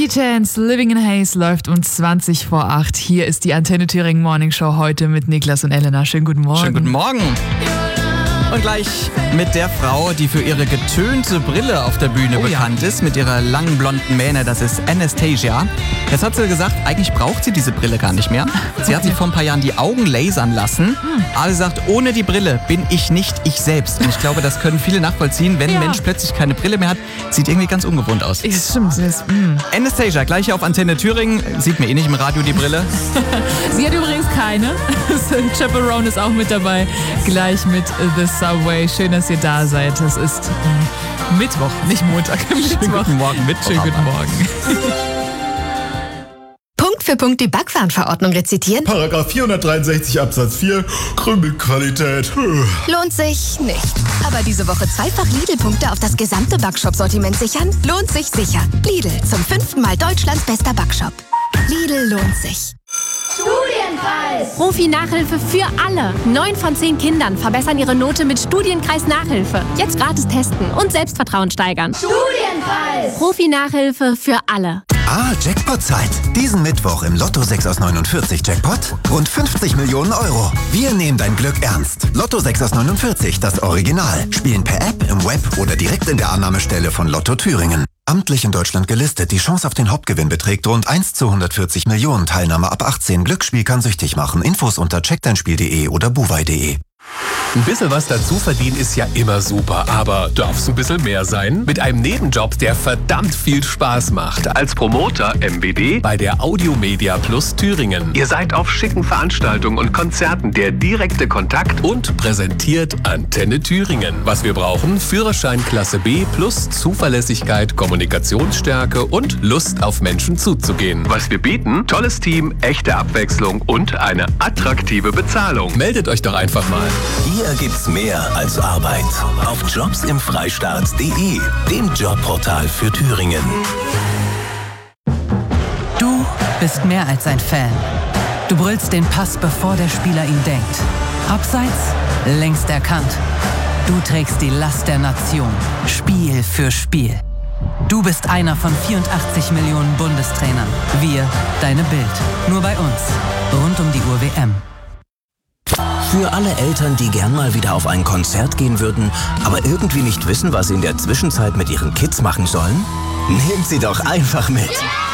Easy Chance, Living in Haze läuft um 20 vor 8. Hier ist die Antenne Thüringen Morning Show heute mit Niklas und Elena. Schönen guten Morgen. Schönen guten Morgen. Und gleich mit der Frau, die für ihre getönte Brille auf der Bühne bekannt ist, mit ihrer langen blonden Mähne, das ist Anastasia. Jetzt hat sie gesagt, eigentlich braucht sie diese Brille gar nicht mehr. Sie hat sich vor ein paar Jahren die Augen lasern lassen. Aber sie sagt, ohne die Brille bin ich nicht ich selbst. Und ich glaube, das können viele nachvollziehen, wenn ein Mensch plötzlich keine Brille mehr hat. Sieht irgendwie ganz ungewohnt aus. Das stimmt. Anastasia, gleich hier auf Antenne Thüringen. Sieht mir eh nicht im Radio die Brille. Sie hat übrigens keine. Chaperone ist auch mit dabei. Gleich mit The Subway. Schön, dass ihr da seid. Es ist Mittwoch, nicht Montag. Schönen guten Morgen, Mittwoch. Schönen guten Morgen. Punkt für Punkt die Backwarenverordnung rezitieren? Paragraph 463 Absatz 4, Krümelqualität. Lohnt sich nicht. Aber diese Woche zweifach Lidl-Punkte auf das gesamte Backshop-Sortiment sichern? Lohnt sich sicher. Lidl, zum 5. Mal Deutschlands bester Backshop. Lidl lohnt sich. Studienpreis! Profi-Nachhilfe für alle. 9 von 10 Kindern verbessern ihre Note mit Studienkreis-Nachhilfe. Jetzt gratis testen und Selbstvertrauen steigern. Studienpreis! Profi-Nachhilfe für alle. Jackpot-Zeit. Diesen Mittwoch im Lotto 6 aus 49 Jackpot rund 50 Millionen Euro. Wir nehmen dein Glück ernst. Lotto 6 aus 49, das Original. Spielen per App, im Web oder direkt in der Annahmestelle von Lotto Thüringen. Amtlich in Deutschland gelistet. Die Chance auf den Hauptgewinn beträgt rund 1 zu 140 Millionen. Teilnahme ab 18. Glücksspiel kann süchtig machen. Infos unter checkdeinspiel.de oder buwei.de. Ein bisschen was dazu verdienen ist ja immer super, aber darf es ein bisschen mehr sein? Mit einem Nebenjob, der verdammt viel Spaß macht. Als Promoter MBD bei der Audiomedia Plus Thüringen. Ihr seid auf schicken Veranstaltungen und Konzerten der direkte Kontakt und präsentiert Antenne Thüringen. Was wir brauchen? Führerschein Klasse B plus Zuverlässigkeit, Kommunikationsstärke und Lust auf Menschen zuzugehen. Was wir bieten? Tolles Team, echte Abwechslung und eine attraktive Bezahlung. Meldet euch doch einfach mal. Hier gibt's mehr als Arbeit. Auf jobsimfreistaat.de, dem Jobportal für Thüringen. Du bist mehr als ein Fan. Du brüllst den Pass, bevor der Spieler ihn denkt. Abseits, längst erkannt. Du trägst die Last der Nation, Spiel für Spiel. Du bist einer von 84 Millionen Bundestrainern. Wir, deine Bild. Nur bei uns. Rund um die Uhr WM. Für alle Eltern, die gern mal wieder auf ein Konzert gehen würden, aber irgendwie nicht wissen, was sie in der Zwischenzeit mit ihren Kids machen sollen? Nehmt sie doch einfach mit.